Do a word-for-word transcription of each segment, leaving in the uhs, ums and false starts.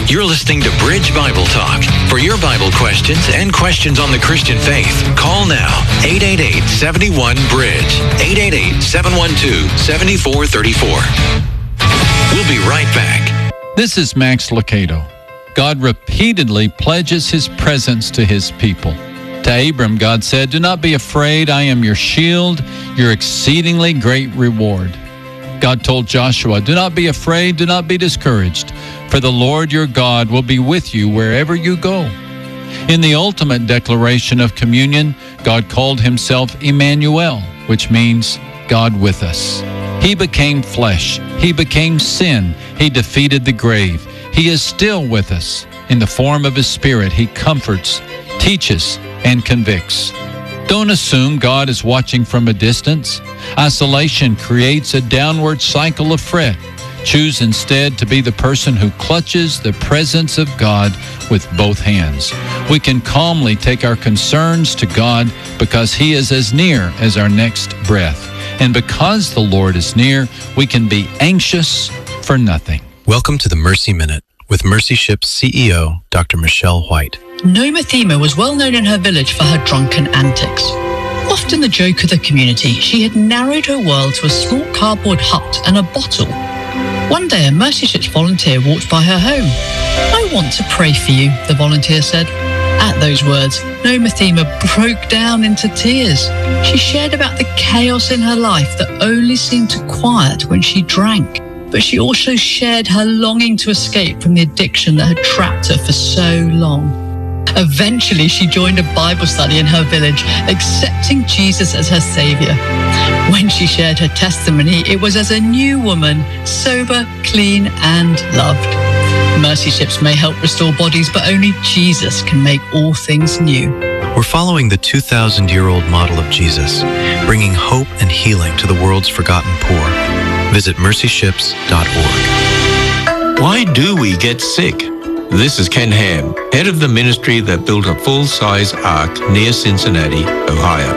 You're listening to Bridge Bible Talk. For your Bible questions and questions on the Christian faith, call now eight eight eight, seven one, bridge, eight eight eight, seven one two, seven four three four. We'll be right back. This is Max Lucado. God repeatedly pledges his presence to his people. To Abram, God said, "Do not be afraid. I am your shield, your exceedingly great reward." God told Joshua, "Do not be afraid. Do not be discouraged. For the Lord your God will be with you wherever you go." In the ultimate declaration of communion, God called himself Emmanuel, which means God with us. He became flesh. He became sin. He defeated the grave. He is still with us. In the form of his Spirit, he comforts, teaches, and convicts. Don't assume God is watching from a distance. Isolation creates a downward cycle of fret. Choose instead to be the person who clutches the presence of God with both hands. We can calmly take our concerns to God because he is as near as our next breath. And because the Lord is near, we can be anxious for nothing. Welcome to the Mercy Minute with Mercy Ship's C E O, Doctor Michelle White. Nomathema was well known in her village for her drunken antics. Often the joke of the community, she had narrowed her world to a small cardboard hut and a bottle. One day, a Mercy Ships volunteer walked by her home. "I want to pray for you," the volunteer said. At those words, Nomathema broke down into tears. She shared about the chaos in her life that only seemed to quiet when she drank. But she also shared her longing to escape from the addiction that had trapped her for so long. Eventually, she joined a Bible study in her village, accepting Jesus as her Savior. When she shared her testimony, it was as a new woman, sober, clean, and loved. Mercy Ships may help restore bodies, but only Jesus can make all things new. We're following the two thousand year old model of Jesus, bringing hope and healing to the world's forgotten poor. Visit mercy ships dot org. Why do we get sick? This is Ken Ham, head of the ministry that built a full-size ark near Cincinnati, Ohio.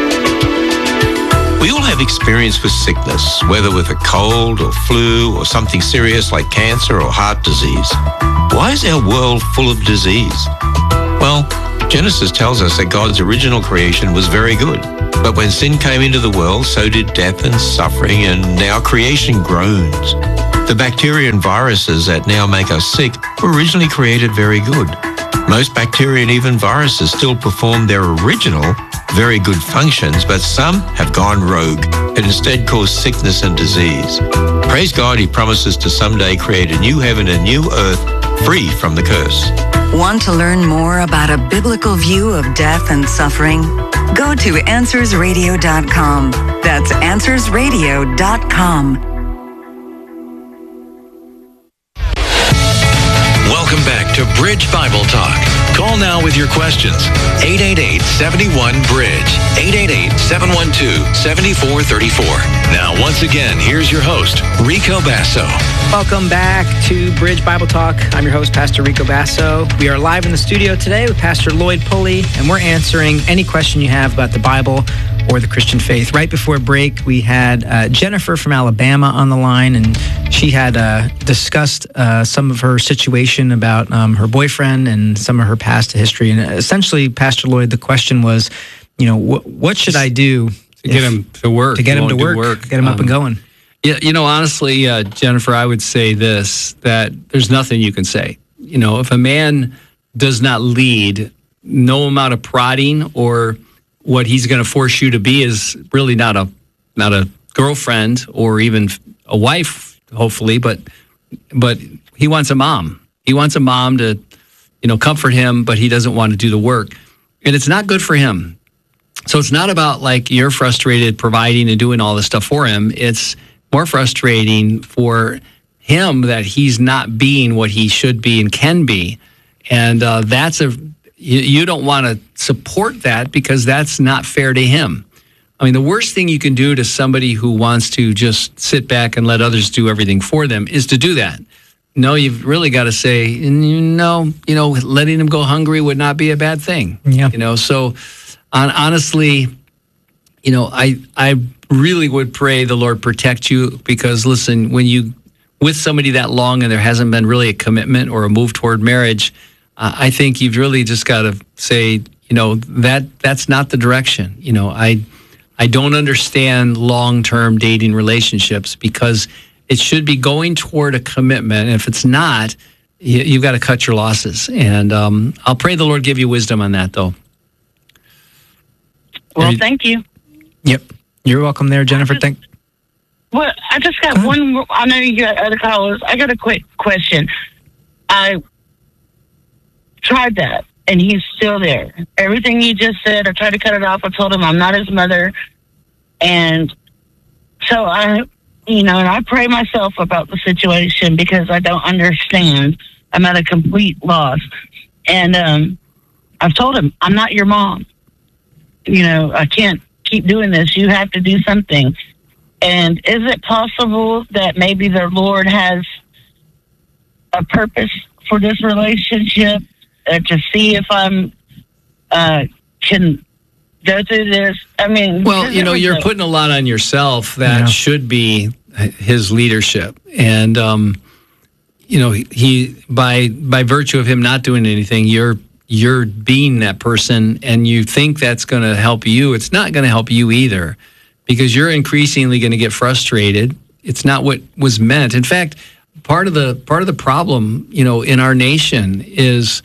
We all have experience with sickness, whether with a cold or flu or something serious like cancer or heart disease. Why is our world full of disease? Well, Genesis tells us that God's original creation was very good. But when sin came into the world, so did death and suffering, and now creation groans. The bacteria and viruses that now make us sick were originally created very good. Most bacteria and even viruses still perform their original, very good functions, but some have gone rogue and instead cause sickness and disease. Praise God, he promises to someday create a new heaven and new earth free from the curse. Want to learn more about a biblical view of death and suffering? Go to answers radio dot com. That's answers radio dot com. Welcome back to Bridge Bible Talk. Call now with your questions. eight eight eight, seven one, bridge, eight eight eight, seven one two, seven four three four. Now, once again, here's your host, Rico Basso. Welcome back to Bridge Bible Talk. I'm your host, Pastor Rico Basso. We are live in the studio today with Pastor Lloyd Pulley, and we're answering any question you have about the Bible or the Christian faith. Right before break, we had uh, Jennifer from Alabama on the line, and she had uh, discussed uh, some of her situation about um, her boyfriend and some of her past history. And essentially, Pastor Lloyd, the question was, you know, wh- what should I do to get him to work? To get him to work, work, get him um, up and going. Yeah, you know, honestly, uh, Jennifer, I would say this, that there's nothing you can say. You know, if a man does not lead, no amount of prodding or what he's going to force you to be is really not a not a girlfriend or even a wife, hopefully, but but he wants a mom. He wants a mom to, you know, comfort him, but he doesn't want to do the work. And it's not good for him. So it's not about like you're frustrated providing and doing all this stuff for him. It's more frustrating for him that he's not being what he should be and can be. And uh, that's a, you, you don't want to support that because that's not fair to him. I mean, the worst thing you can do to somebody who wants to just sit back and let others do everything for them is to do that. No, you've really got to say, no, you know, letting him go hungry would not be a bad thing. Yeah. You know, so on, honestly, you know, I I really would pray the Lord protect you because, listen, when you with somebody that long and there hasn't been really a commitment or a move toward marriage, uh, I think you've really just got to say, you know, that that's not the direction. You know, I I don't understand long-term dating relationships because it should be going toward a commitment. And if it's not, you, you've got to cut your losses. And um, I'll pray the Lord give you wisdom on that, though. Well, thank you. Yep. You're welcome there, Jennifer. Thank. Well, I just got one. I know you got other callers. I got a quick question. I tried that, and he's still there. Everything you just said, I tried to cut it off. I told him I'm not his mother. And so I, you know, and I pray myself about the situation because I don't understand. I'm at a complete loss. And um, I've told him, I'm not your mom. You know, I can't keep doing this. You have to do something. And is it possible that maybe the Lord has a purpose for this relationship uh, to see if I'm uh, can go through this? I mean, well, you know, you're like, putting a lot on yourself that yeah. should be his leadership, and um, you know, he by by virtue of him not doing anything, you're you're being that person, and you think that's going to help you. It's not going to help you either, because you're increasingly going to get frustrated. It's not what was meant. In fact, part of the part of the problem, you know, in our nation is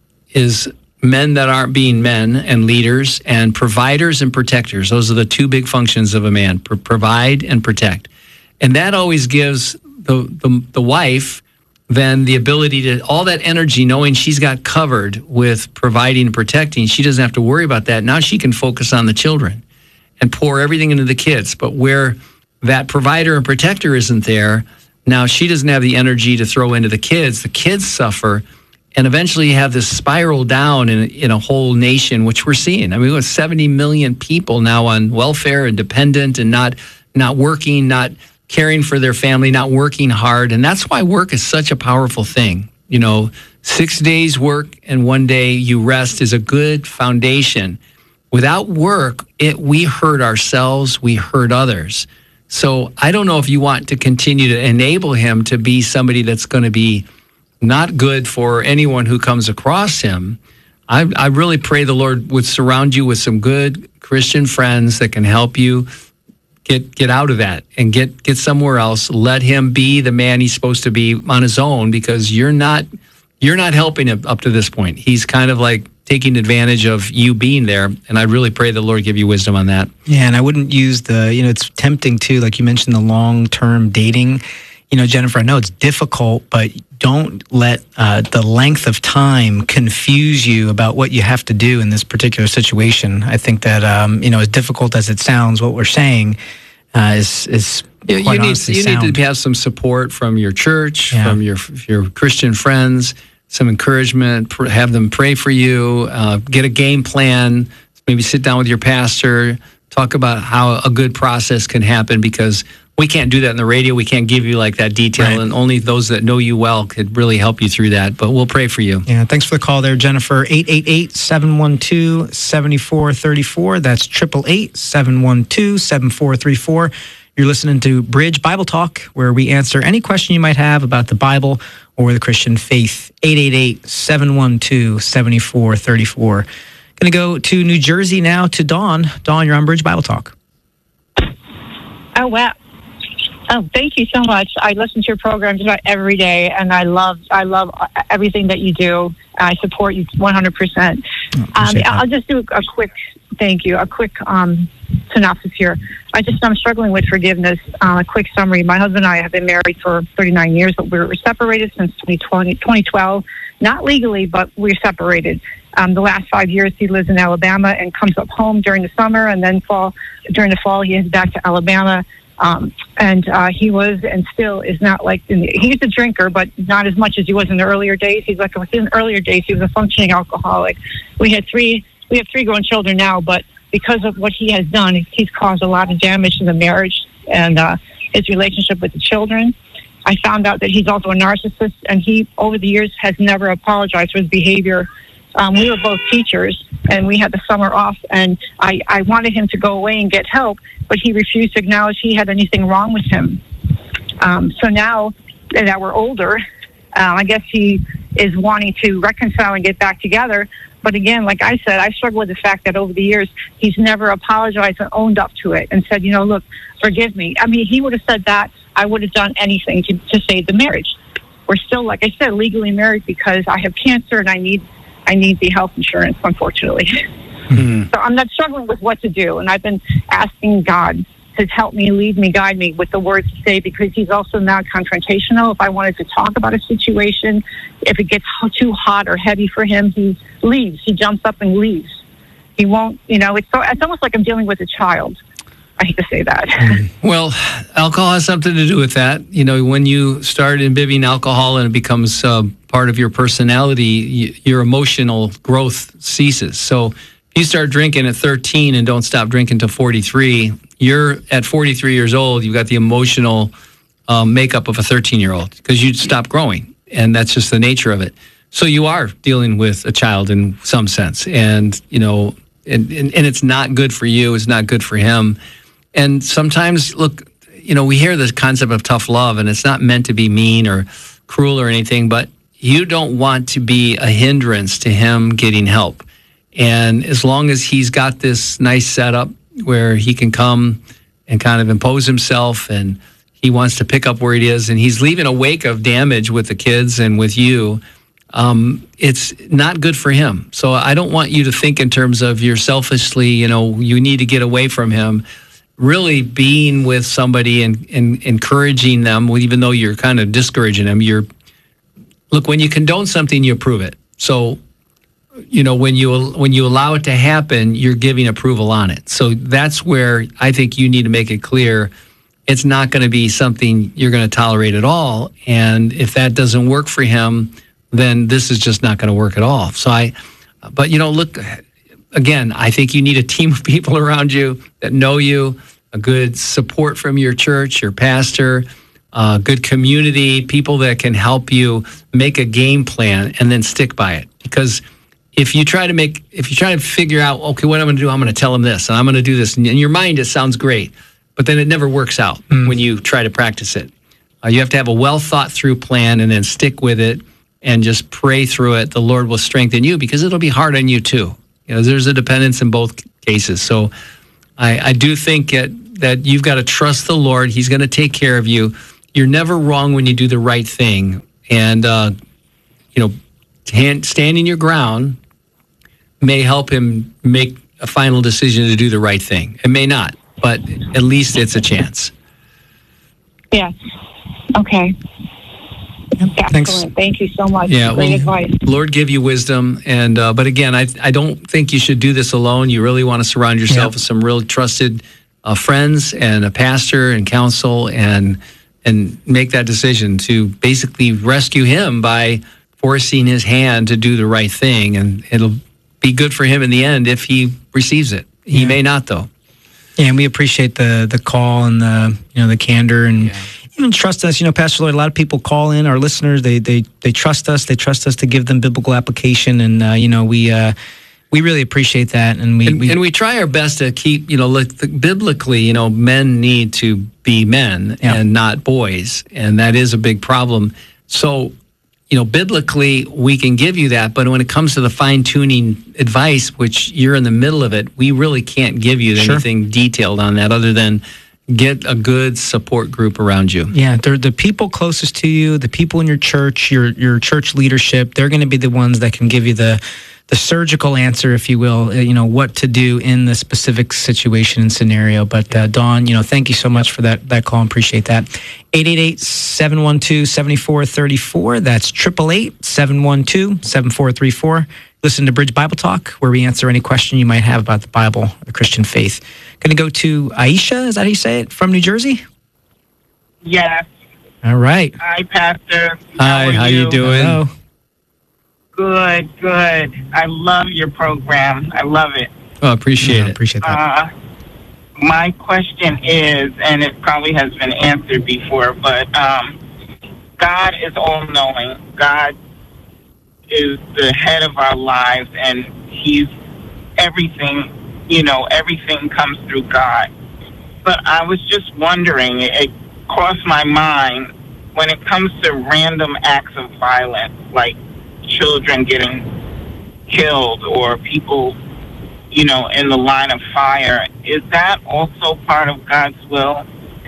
is men that aren't being men and leaders, and providers and protectors. Those are the two big functions of a man: Pro- provide and protect. And that always gives the, the the wife then the ability to, all that energy, knowing she's got covered with providing and protecting. She doesn't have to worry about that. Now she can focus on the children and pour everything into the kids. But where that provider and protector isn't there, now she doesn't have the energy to throw into the kids. The kids suffer. And eventually you have this spiral down in, in a whole nation, which we're seeing. I mean, we have seventy million people now on welfare and dependent and not not working, not caring for their family, not working hard. And that's why work is such a powerful thing. You know, six days work and one day you rest is a good foundation. Without work, it we hurt ourselves, we hurt others. So I don't know if you want to continue to enable him to be somebody that's going to be not good for anyone who comes across him. I, I really pray the Lord would surround you with some good Christian friends that can help you get get out of that and get, get somewhere else. Let him be the man he's supposed to be on his own, because you're not you're not helping him up to this point. He's kind of like taking advantage of you being there, and I really pray the Lord give you wisdom on that. Yeah, and I wouldn't use the, you know, it's tempting too, like you mentioned, the long-term dating. You know, Jennifer, I know it's difficult, but don't let uh, the length of time confuse you about what you have to do in this particular situation. I think that, um, you know, as difficult as it sounds, what we're saying uh, is is yeah, quite you need honestly you sound. need to have some support from your church, Yeah. from your your Christian friends, some encouragement. Pr- have them pray for you. Uh, get a game plan. Maybe sit down with your pastor. Talk about how a good process can happen, because we can't do that in the radio. We can't give you like that detail, Right. and only those that know you well could really help you through that. But we'll pray for you. Yeah, thanks for the call there, Jennifer. eight eight eight, seven one two, seven four three four. That's eight eight eight, seven one two, seven four three four. You're listening to Bridge Bible Talk, where we answer any question you might have about the Bible or the Christian faith. eight eight eight, seven one two, seven four three four. Going to go to New Jersey now to Dawn. Dawn, you're on Bridge Bible Talk. Oh, wow. Oh, thank you so much. I listen to your programs about every day, and I love I love everything that you do. I support you one hundred percent. Oh, Um, that. I'll just do a quick, thank you, a quick um, synopsis here. I just, I'm struggling with forgiveness. Uh, a quick summary. My husband and I have been married for thirty-nine years, but we were separated since twenty twenty, twenty twelve. Not legally, but we're separated. Um, the last five years, he lives in Alabama and comes up home during the summer, and then fall during the fall, he is back to Alabama. Um, and uh, he was and still is not like, in the, he's a drinker, but not as much as he was in the earlier days. He's like, in the earlier days, he was a functioning alcoholic. We had three, we have three grown children now, but because of what he has done, he's caused a lot of damage in the marriage and uh, his relationship with the children. I found out that he's also a narcissist, and he, over the years, has never apologized for his behavior. Um, we were both teachers, and we had the summer off, and I, I wanted him to go away and get help, but he refused to acknowledge he had anything wrong with him. Um, so now that were older. Um, I guess he is wanting to reconcile and get back together. But again, like I said, I struggle with the fact that over the years, he's never apologized and owned up to it and said, you know, look, forgive me. I mean, he would have said that. I would have done anything to, to save the marriage. We're still, like I said, legally married because I have cancer and I need I need the health insurance, unfortunately. Mm-hmm. So I'm not struggling with what to do. And I've been asking God to help me, lead me, guide me with the words to say, because he's also not confrontational. If I wanted to talk about a situation, if it gets too hot or heavy for him, he leaves. He jumps up and leaves. He won't, you know, it's so, it's almost like I'm dealing with a child. I hate to say that. Well, alcohol has something to do with that. You know, when you start imbibing alcohol and it becomes uh, part of your personality, y- your emotional growth ceases. So if you start drinking at thirteen and don't stop drinking till forty-three, you're at forty-three years old, you've got the emotional um, makeup of a thirteen-year-old because you stop growing, and that's just the nature of it. So you are dealing with a child in some sense, and, you know, and, and, and it's not good for you, it's not good for him. And sometimes, look, you know, we hear this concept of tough love, and it's not meant to be mean or cruel or anything, but you don't want to be a hindrance to him getting help. And as long as he's got this nice setup where he can come and kind of impose himself, and he wants to pick up where he is, and he's leaving a wake of damage with the kids and with you, um, it's not good for him. So I don't want you to think in terms of you're selfishly, you know, you need to get away from him. Really being with somebody and, and encouraging them, even though you're kind of discouraging them, you're, look, when you condone something, you approve it. So, you know, when you when you allow it to happen, you're giving approval on it. So that's where I think you need to make it clear it's not going to be something you're going to tolerate at all. And if that doesn't work for him, then this is just not going to work at all. So I, but you know, look, again, I think you need a team of people around you that know you, a good support from your church, your pastor, uh, good community, people that can help you make a game plan and then stick by it. Because if you try to make, if you try to figure out, okay, what I'm going to do, I'm going to tell him this, and I'm going to do this. And in your mind, it sounds great, but then it never works out mm. when you try to practice it. Uh, you have to have a well thought through plan and then stick with it and just pray through it. The Lord will strengthen you because it'll be hard on you too. You know, there's a dependence in both cases. So I, I do think that, that you've got to trust the Lord. He's going to take care of you. You're never wrong when you do the right thing. And, uh, you know, stand, standing your ground may help him make a final decision to do the right thing. It may not, but at least it's a chance. Yeah. Okay. Excellent. Thanks. Thank you so much. Yeah, Great well, advice. Lord give you wisdom. And uh, but again, I I don't think you should do this alone. You really want to surround yourself yep. with some real trusted uh, friends and a pastor and counsel, and and make that decision to basically rescue him by forcing his hand to do the right thing. And it'll be good for him in the end if he receives it. He yeah. may not, though. Yeah, and we appreciate the the call and the you know the candor and. Yeah. Even trust us, you know, Pastor Lloyd. A lot of people call in, our listeners. They they they trust us. They trust us to give them biblical application, and uh, you know, we uh, we really appreciate that. And we and we, and we try our best to keep, you know, like the, biblically, you know, men need to be men yeah. and not boys, and that is a big problem. So, you know, biblically, we can give you that, but when it comes to the fine tuning advice, which you're in the middle of it, we really can't give you sure. anything detailed on that, other than get a good support group around you. Yeah, they're the people closest to you, the people in your church, your your church leadership. They're going to be the ones that can give you the the surgical answer, if you will, you know, what to do in the specific situation and scenario. But uh, Dawn, you know, thank you so much for that that call. Appreciate that. eight eight eight, seven one two, seven four three four. That's eight eight eight, seven one two, seven four three four. Listen to Bridge Bible Talk, where we answer any question you might have about the Bible or the Christian faith. Going to go to Aisha, is that how you say it, from New Jersey? Yes. All right. Hi, Pastor. Hi, how, how you? you doing? Hello. Good, good. I love your program. I love it. Oh, appreciate yeah, it. Appreciate that. Uh, my question is, and it probably has been answered before, but um, God is all-knowing. God is the head of our lives, and He's everything. You know, everything comes through God. But I was just wondering, it crossed my mind when it comes to random acts of violence, like children getting killed or people, you know, in the line of fire, is that also part of God's will?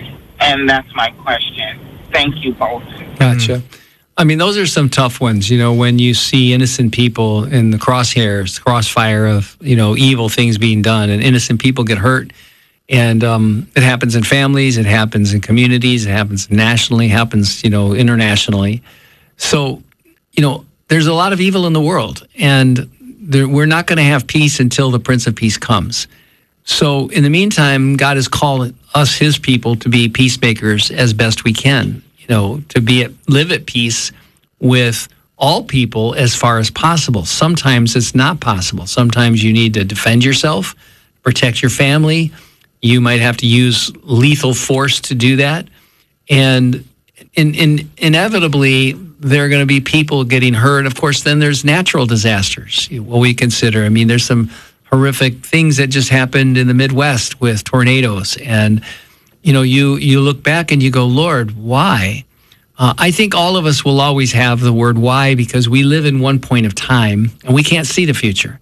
And that's my question. Thank you both. Gotcha. I mean, those are some tough ones, you know, when you see innocent people in the crosshairs, crossfire of, you know, evil things being done, and innocent people get hurt. And um, it happens in families, it happens in communities, it happens nationally, happens, you know, internationally. So, you know, there's a lot of evil in the world, and there, we're not going to have peace until the Prince of Peace comes. So in the meantime, God has called us, his people, to be peacemakers as best we can, you know, to be at, live at peace with all people as far as possible. Sometimes it's not possible. Sometimes you need to defend yourself, protect your family. You might have to use lethal force to do that. And in, in, inevitably, there are going to be people getting hurt. Of course, then there's natural disasters, what we consider. I mean, there's some horrific things that just happened in the Midwest with tornadoes. And, you know, you, you look back and you go, Lord, why? Uh, I think all of us will always have the word why, because we live in one point of time and we can't see the future.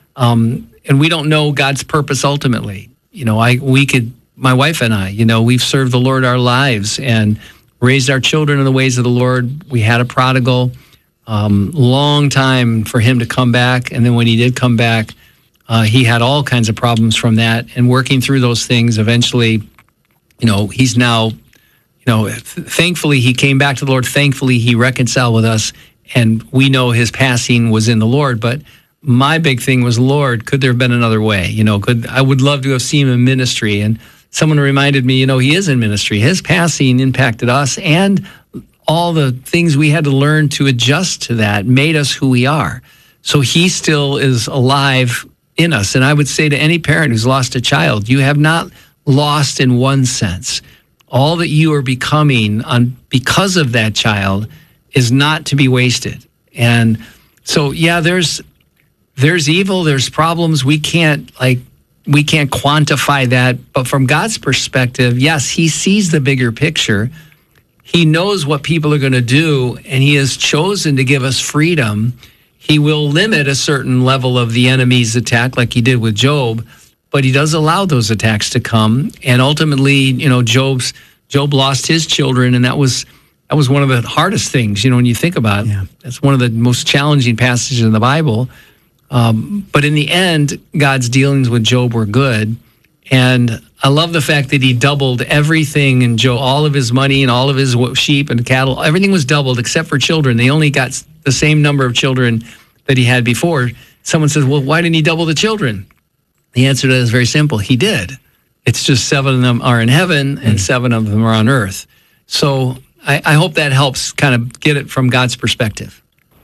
Um, and we don't know God's purpose ultimately. You know, I we could, my wife and I, you know, we've served the Lord our lives and raised our children in the ways of the Lord. We had a prodigal, um, long time for him to come back. And then when he did come back, uh, he had all kinds of problems from that. And working through those things, eventually, you know, he's now, you know, th- thankfully he came back to the Lord. Thankfully he reconciled with us. And we know his passing was in the Lord. But my big thing was, Lord, could there have been another way? You know, could I would love to have seen him in ministry. And someone reminded me, you know, he is in ministry. His passing impacted us, and all the things we had to learn to adjust to that made us who we are. So he still is alive in us. And I would say to any parent who's lost a child, you have not lost in one sense. All that you are becoming on because of that child is not to be wasted. And so, yeah, there's there's evil, there's problems. We can't like we can't quantify that, but from God's perspective, yes, he sees the bigger picture. He knows what people are going to do, and he has chosen to give us freedom. He will limit a certain level of the enemy's attack, like he did with Job, but he does allow those attacks to come. And ultimately, you know, Job's Job lost his children, and that was that was one of the hardest things, you know, when you think about it. Yeah. That's one of the most challenging passages in the Bible. Um, but in the end, God's dealings with Job were good. And I love the fact that he doubled everything in Job, all of his money and all of his sheep and cattle. Everything was doubled except for children. They only got the same number of children that he had before. Someone says, well, why didn't he double the children? The answer to that is very simple. He did. It's just seven of them are in heaven and seven of them are on earth. So I, I hope that helps kind of get it from God's perspective.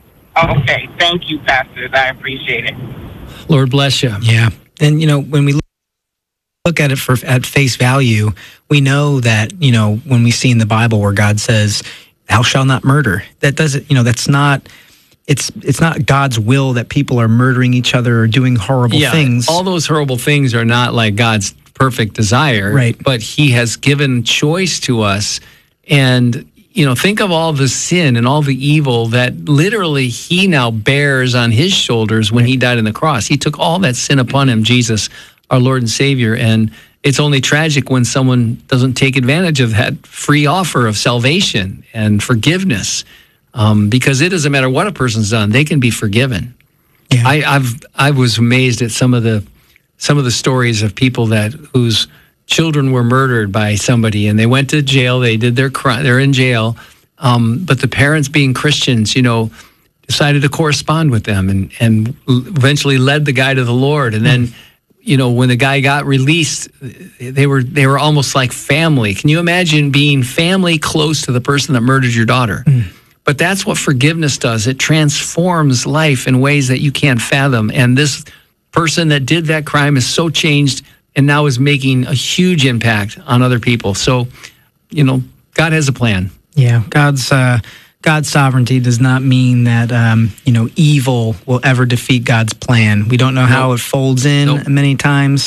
Okay. Thank you, pastors. I appreciate it. Lord bless you. Yeah. And, you know, when we look at it for at face value, we know that, you know, when we see in the Bible where God says, thou shalt not murder, that doesn't, you know, that's not, it's it's not God's will that people are murdering each other or doing horrible yeah, things. All those horrible things are not like God's perfect desire. Right. But he has given choice to us. And, you know, think of all the sin and all the evil that literally he now bears on his shoulders when he died on the cross. He took all that sin upon him, Jesus, our Lord and Savior. And it's only tragic when someone doesn't take advantage of that free offer of salvation and forgiveness, um, because it doesn't matter what a person's done, they can be forgiven. Yeah. I, I've I was amazed at some of the some of the stories of people that whose children were murdered by somebody, and they went to jail. They did their crime. They're in jail, um, but the parents, being Christians, you know, decided to correspond with them, and and eventually led the guy to the Lord. And then, you know, when the guy got released, they were they were almost like family. Can you imagine being family close to the person that murdered your daughter? Mm. But that's what forgiveness does. It transforms life in ways that you can't fathom. And this person that did that crime is so changed and now is making a huge impact on other people. So, you know, God has a plan. Yeah, God's uh, God's sovereignty does not mean that, um, you know, evil will ever defeat God's plan. We don't know how it folds in nope. many times,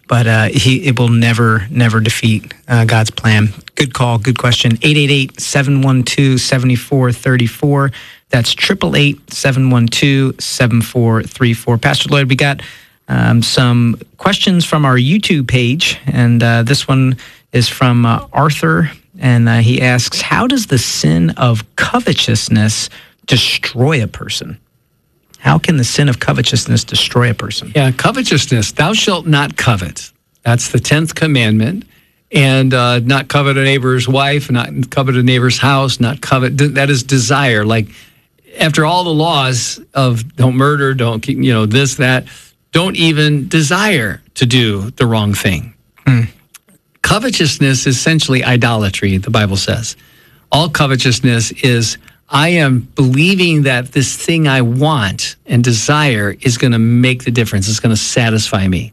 but uh, he it will never, never defeat uh, God's plan. Good call, good question. eight eight eight, seven one two, seven four three four. That's eight eight eight, seven one two, seven four three four. Pastor Lloyd, we got um, some questions from our YouTube page, and uh, this one is from uh, Arthur, and uh, he asks, how does the sin of covetousness destroy a person? How can the sin of covetousness destroy a person? Yeah, covetousness, thou shalt not covet. That's the tenth commandment. And uh, not covet a neighbor's wife, not covet a neighbor's house, not covet, that is desire. Like, after all the laws of don't murder, don't, you know, this, that, don't even desire to do the wrong thing. Mm. Covetousness is essentially idolatry, the Bible says. All covetousness is, I am believing that this thing I want and desire is going to make the difference. It's going to satisfy me.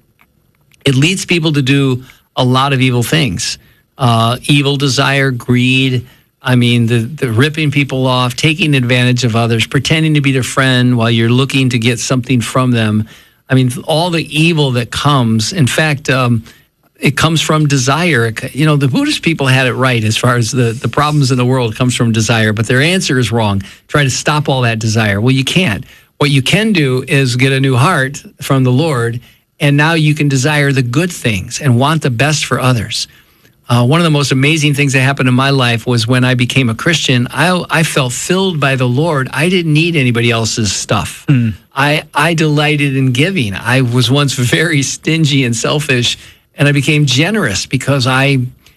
It leads people to do a lot of evil things. Uh, evil desire, greed. I mean, the, the ripping people off, taking advantage of others, pretending to be their friend while you're looking to get something from them. I mean, all the evil that comes. In fact, um, it comes from desire. You know, the Buddhist people had it right as far as the, the problems in the world comes from desire, but their answer is wrong. Try to stop all that desire. Well, you can't. What you can do is get a new heart from the Lord, and now you can desire the good things and want the best for others. Uh, one of the most amazing things that happened in my life was when I became a Christian, I, I felt filled by the Lord. I didn't need anybody else's stuff. Mm. I, I delighted in giving. I was once very stingy and selfish, and I became generous because I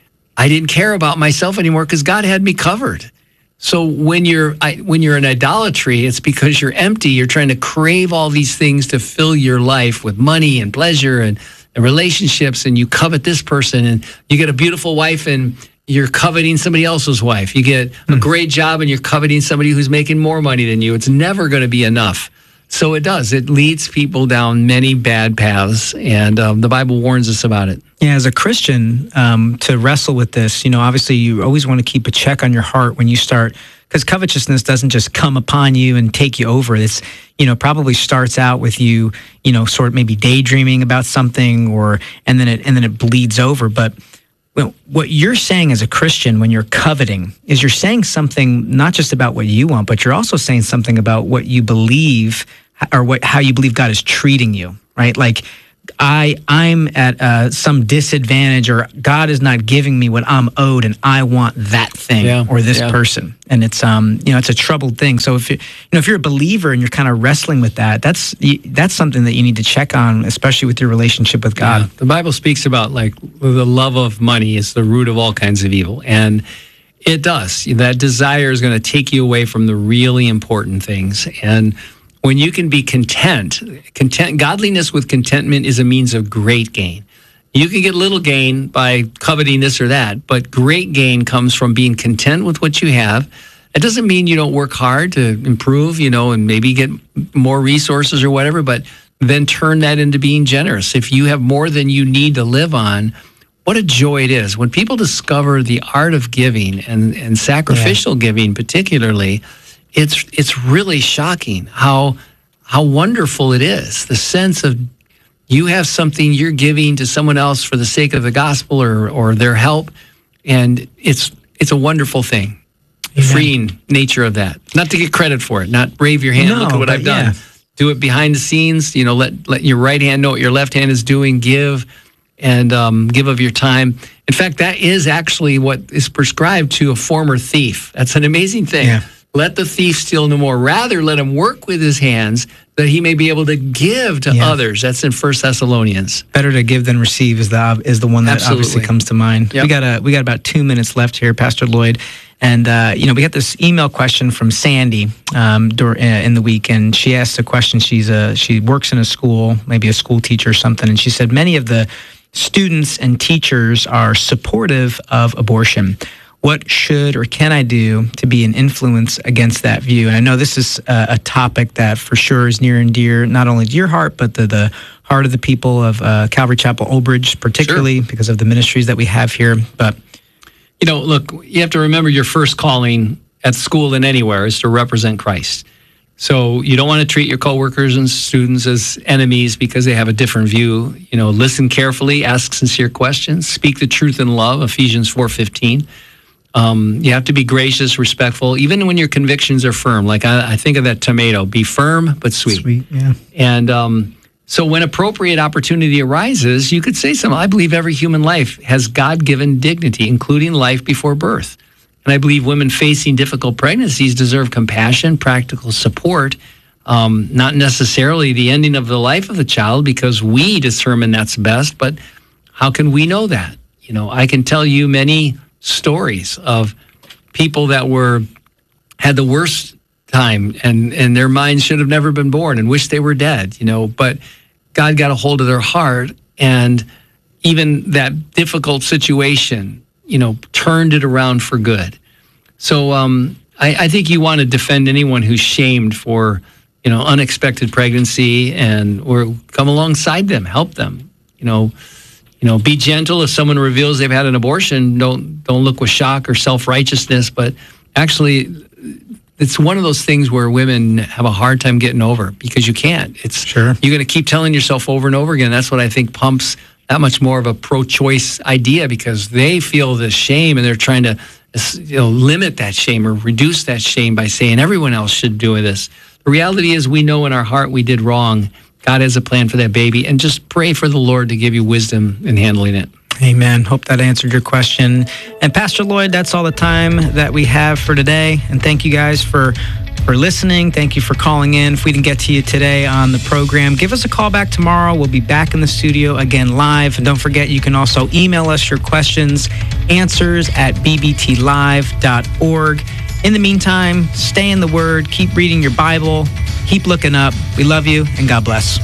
I didn't care about myself anymore because God had me covered. So when you're I, when you're in idolatry, it's because you're empty. You're trying to crave all these things to fill your life with money and pleasure and, and relationships, and you covet this person, and you get a beautiful wife and you're coveting somebody else's wife. You get a mm. great job and you're coveting somebody who's making more money than you. It's never going to be enough. So it does. It leads people down many bad paths, and um, the Bible warns us about it. Yeah, as a Christian, um, to wrestle with this, you know, obviously you always want to keep a check on your heart when you start, because covetousness doesn't just come upon you and take you over. It's, you know, probably starts out with you, you know, sort of maybe daydreaming about something, or and then it and then it bleeds over. But well, what you're saying as a Christian when you're coveting is you're saying something not just about what you want, but you're also saying something about what you believe or what how you believe God is treating you, right? Like I I'm at uh, some disadvantage, or God is not giving me what I'm owed, and I want that thing yeah, or this yeah. person, and it's um you know it's a troubled thing. So if you you know if you're a believer and you're kind of wrestling with that, that's that's something that you need to check on, especially with your relationship with God. Yeah. The Bible speaks about like the love of money is the root of all kinds of evil, and it does. That desire is going to take you away from the really important things. And when you can be content, content, godliness with contentment is a means of great gain. You can get little gain by coveting this or that, but great gain comes from being content with what you have. It doesn't mean you don't work hard to improve, you know, and maybe get more resources or whatever, but then turn that into being generous. If you have more than you need to live on, what a joy it is. When people discover the art of giving and, and sacrificial yeah. giving particularly, It's it's really shocking how how wonderful it is. The sense of you have something you're giving to someone else for the sake of the gospel or or their help, and it's it's a wonderful thing. The Amen. freeing nature of that. Not to get credit for it, not brave your hand, no, look at what I've done. Yeah. Do it behind the scenes, you know, let let your right hand know what your left hand is doing, give and um, give of your time. In fact, that is actually what is prescribed to a former thief. That's an amazing thing. Yeah. Let the thief steal no more. Rather, let him work with his hands that he may be able to give to yeah. others. That's in First Thessalonians. Better to give than receive is the is the one that Absolutely. obviously comes to mind. Yep. We got a we got about two minutes left here, Pastor Lloyd, and uh, you know we got this email question from Sandy um, dur- uh, in the week, and she asked a question. She's a she works in a school, maybe a school teacher or something, and she said many of the students and teachers are supportive of abortion. What should or can I do to be an influence against that view? And I know this is a, a topic that for sure is near and dear, not only to your heart, but the, the heart of the people of uh, Calvary Chapel, Old Bridge, particularly sure. because of the ministries that we have here. But you know, look, you have to remember your first calling at school and anywhere is to represent Christ. So you don't want to treat your coworkers and students as enemies because they have a different view. You know, listen carefully, ask sincere questions, speak the truth in love, Ephesians four fifteen. Um, you have to be gracious, respectful, even when your convictions are firm. Like I, I think of that tomato, be firm but sweet. Sweet, yeah. And um, so when appropriate opportunity arises, you could say something. I believe every human life has God-given dignity, including life before birth. And I believe women facing difficult pregnancies deserve compassion, practical support, um, not necessarily the ending of the life of the child because we determine that's best, but how can we know that? You know, I can tell you many stories of people that were had the worst time and, and their minds should have never been born and wish they were dead, you know, but God got a hold of their heart and even that difficult situation, you know, turned it around for good. So um, I, I think you want to defend anyone who's shamed for, you know, unexpected pregnancy and or come alongside them, help them, you know, you know, be gentle if someone reveals they've had an abortion. Don't don't look with shock or self-righteousness, but actually it's one of those things where women have a hard time getting over because you can't. It's sure you're going to keep telling yourself over and over again. That's what I think pumps that much more of a pro-choice idea because they feel the shame and they're trying to, you know, limit that shame or reduce that shame by saying everyone else should do this. The reality is we know in our heart we did wrong. God has a plan for that baby, and just pray for the Lord to give you wisdom in handling it. Amen. Hope that answered your question. And Pastor Lloyd, that's all the time that we have for today. And thank you guys for for listening. Thank you for calling in. If we didn't get to you today on the program, give us a call back tomorrow. We'll be back in the studio again live. And don't forget, you can also email us your questions, answers at b b t live dot org. In the meantime, stay in the Word, keep reading your Bible, keep looking up. We love you, and God bless.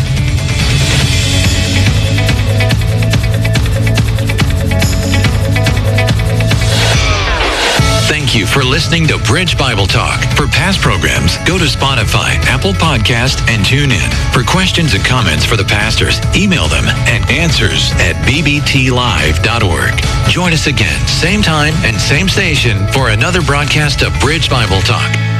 Thank you for listening to Bridge Bible Talk. For past programs, go to Spotify, Apple Podcast, and tune in. For questions and comments for the pastors, email them at answers at b b t live dot org. Join us again, same time and same station for another broadcast of Bridge Bible Talk.